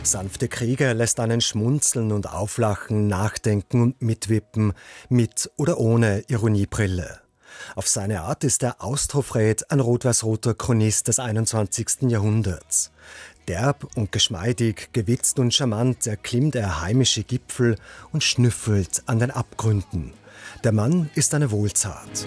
Sanfte Krieger lässt einen schmunzeln und auflachen, nachdenken und mitwippen, mit oder ohne Ironiebrille. Auf seine Art ist der Austrofred ein rot-weiß-roter Chronist des 21. Jahrhunderts. Derb und geschmeidig, gewitzt und charmant erklimmt er heimische Gipfel und schnüffelt an den Abgründen. Der Mann ist eine Wohltat.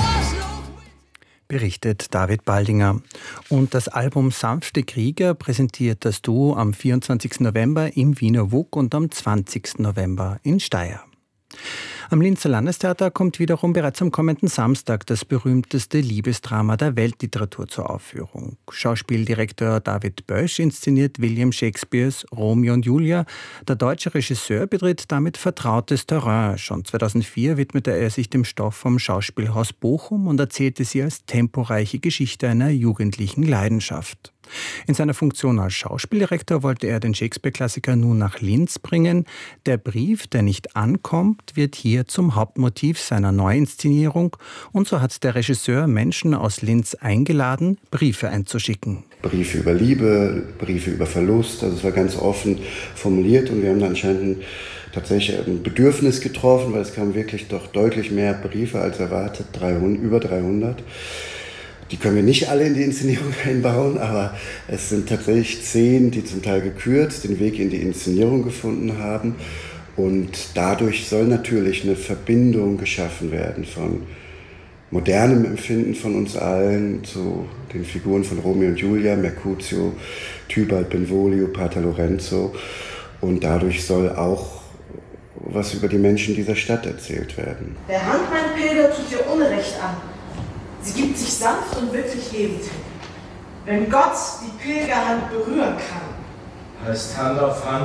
Berichtet David Baldinger. Und das Album Sanfte Krieger präsentiert das Duo am 24. November im Wiener WUK und am 20. November in Steyr. Am Linzer Landestheater kommt wiederum bereits am kommenden Samstag das berühmteste Liebesdrama der Weltliteratur zur Aufführung. Schauspieldirektor David Bösch inszeniert William Shakespeares Romeo und Julia. Der deutsche Regisseur betritt damit vertrautes Terrain. Schon 2004 widmete er sich dem Stoff vom Schauspielhaus Bochum und erzählte sie als temporeiche Geschichte einer jugendlichen Leidenschaft. In seiner Funktion als Schauspieldirektor wollte er den Shakespeare-Klassiker nun nach Linz bringen. Der Brief, der nicht ankommt, wird hier zum Hauptmotiv seiner Neuinszenierung. Und so hat der Regisseur Menschen aus Linz eingeladen, Briefe einzuschicken. Briefe über Liebe, Briefe über Verlust, also es war ganz offen formuliert und wir haben dann anscheinend tatsächlich ein Bedürfnis getroffen, weil es kamen wirklich doch deutlich mehr Briefe als erwartet, über 300. Die können wir nicht alle in die Inszenierung einbauen, aber es sind tatsächlich 10, die zum Teil gekürzt den Weg in die Inszenierung gefunden haben. Und dadurch soll natürlich eine Verbindung geschaffen werden von modernem Empfinden von uns allen zu den Figuren von Romeo und Julia, Mercutio, Tybalt, Benvolio, Pater Lorenzo. Und dadurch soll auch was über die Menschen dieser Stadt erzählt werden. Der Handmannpilger tut dir Unrecht an. Sie gibt sich sanft und wirklich lebend hin. Wenn Gott die Pilgerhand berühren kann, heißt Hand auf Hand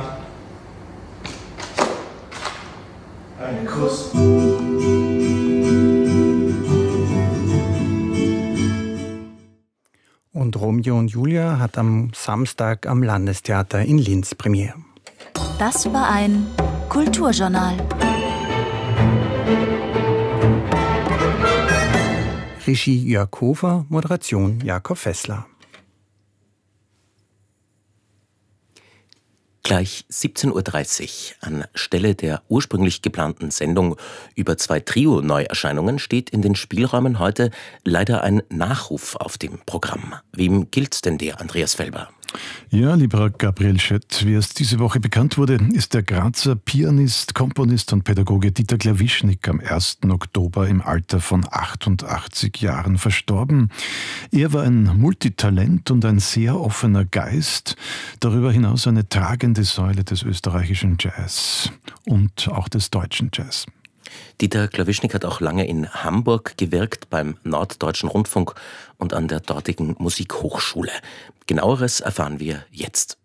ein Kuss. Und Romeo und Julia hat am Samstag am Landestheater in Linz Premiere. Das war ein Kulturjournal. Regie Jörg Hofer, Moderation Jakob Fessler. Gleich 17:30 Uhr anstelle der ursprünglich geplanten Sendung über 2 Trio-Neuerscheinungen steht in den Spielräumen heute leider ein Nachruf auf dem Programm. Wem gilt denn der, Andreas Felber? Ja, lieber Gabriel Schött, wie es diese Woche bekannt wurde, ist der Grazer Pianist, Komponist und Pädagoge Dieter Klawischnik am 1. Oktober im Alter von 88 Jahren verstorben. Er war ein Multitalent und ein sehr offener Geist, darüber hinaus eine tragende Säule des österreichischen Jazz und auch des deutschen Jazz. Dieter Klawischnik hat auch lange in Hamburg gewirkt, beim Norddeutschen Rundfunk und an der dortigen Musikhochschule. Genaueres erfahren wir jetzt.